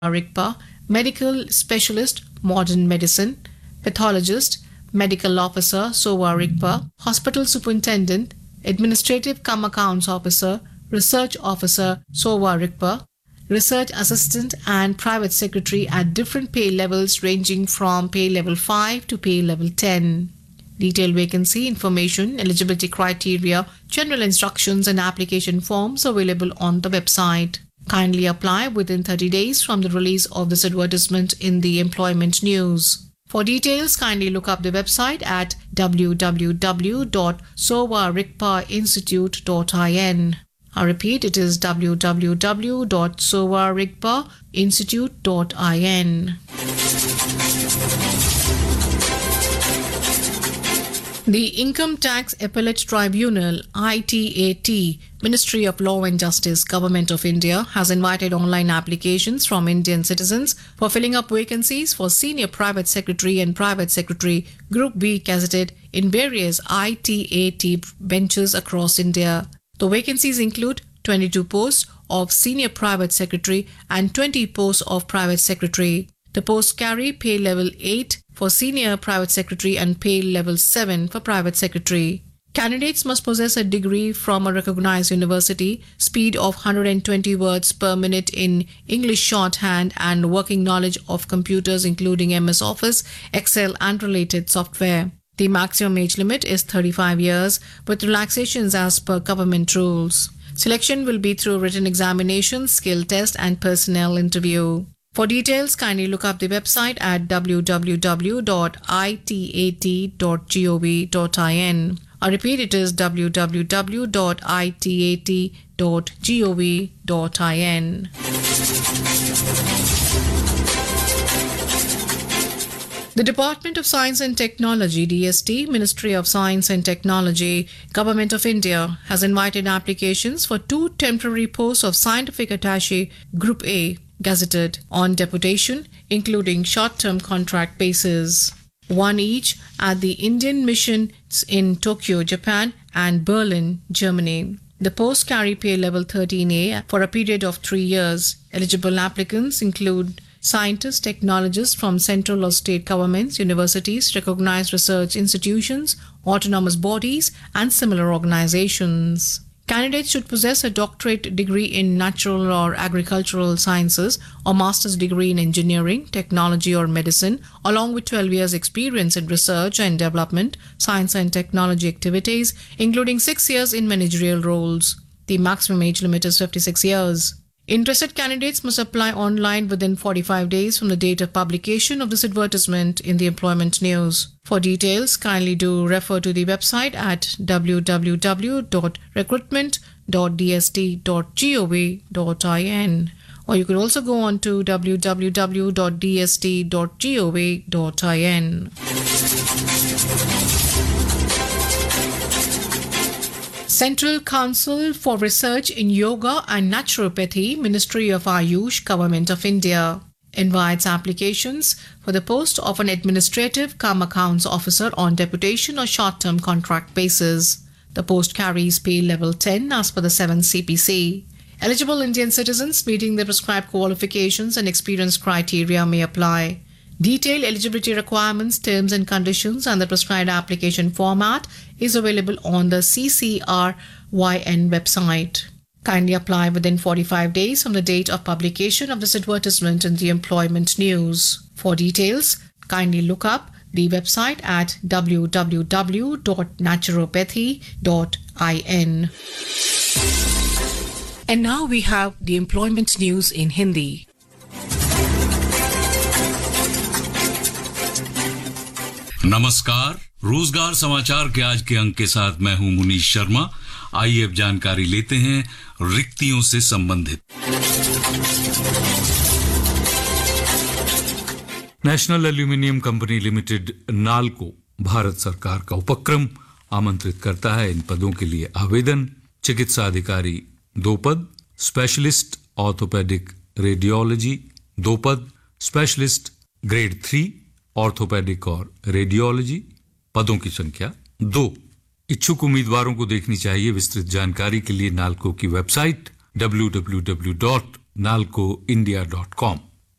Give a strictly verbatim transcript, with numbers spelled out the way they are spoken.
RICPA, medical specialist, modern medicine, pathologist, medical officer, SOVA RICPA, hospital superintendent, administrative cum accounts officer, research officer, SOVA RICPA, research assistant and private secretary at different pay levels ranging from pay level five to pay level ten. Detailed vacancy information, eligibility criteria, general instructions and application forms available on the website. Kindly apply within thirty days from the release of this advertisement in the employment news. For details, kindly look up the website at w w w dot sova ricpa institute dot in. I repeat, it is w w w dot sova ricpa institute dot in. The Income Tax Appellate Tribunal, I T A T, Ministry of Law and Justice, Government of India, has invited online applications from Indian citizens for filling up vacancies for Senior Private Secretary and Private Secretary Group B gazetted in various I T A T benches across India. The vacancies include twenty-two posts of Senior Private Secretary and twenty posts of Private Secretary. The posts carry pay level eight for Senior Private Secretary and pay level seven for Private Secretary. Candidates must possess a degree from a recognized university, speed of one hundred twenty words per minute in English shorthand, and working knowledge of computers including M S Office, Excel and related software. The maximum age limit is thirty-five years, with relaxations as per government rules. Selection will be through written examination, skill test and personnel interview. For details, kindly look up the website at w w w dot i t a t dot gov dot in. I repeat, it is w w w dot i t a t dot gov dot in. The Department of Science and Technology, D S T, Ministry of Science and Technology, Government of India, has invited applications for two temporary posts of Scientific Attaché Group A, gazetted on deputation, including short-term contract basis, one each at the Indian missions in Tokyo, Japan and Berlin, Germany. The posts carry pay level thirteen A for a period of three years. Eligible applicants include scientists, technologists from central or state governments, universities, recognized research institutions, autonomous bodies and similar organizations. Candidates should possess a doctorate degree in natural or agricultural sciences or master's degree in engineering, technology or medicine, along with twelve years experience in research and development, science and technology activities, including six years in managerial roles. The maximum age limit is fifty-six years. Interested candidates must apply online within forty-five days from the date of publication of this advertisement in the employment news. For details, kindly do refer to the website at w w w dot recruitment dot d s t dot gov dot in, or you could also go on to w w w dot d s t dot gov dot in. Central Council for Research in Yoga and Naturopathy, Ministry of Ayush, Government of India, invites applications for the post of an administrative cum accounts officer on deputation or short-term contract basis. The post carries pay level ten as per the seventh C P C. Eligible Indian citizens meeting the prescribed qualifications and experience criteria may apply. Detailed eligibility requirements, terms and conditions and the prescribed application format is available on the C C R Y N website. Kindly apply within forty-five days from the date of publication of this advertisement in the employment news. For details, kindly look up the website at w w w dot naturopathy dot in. And now we have the employment news in Hindi. नमस्कार, रोजगार समाचार के आज के अंक के साथ मैं हूं मुनीश शर्मा। आइए अब जानकारी लेते हैं रिक्तियों से संबंधित। National aluminium company limited NALCO Bharat सरकार का उपक्रम आमंत्रित करता है। इन पदों के लिए आवेदन चिकित्सा अधिकारी दो पद, स्पेशलिस्ट ऑर्थोपेडिक रेडियोलॉजी दो पद, स्पेशलिस्ट ग्रेड थ्री ऑर्थोपेडिक और रेडियोलॉजी, पदों की संख्या दो। इच्छुक उम्मीदवारों को देखनी चाहिए विस्तृत जानकारी के लिए नालको की website W W W dot NALCO India dot com.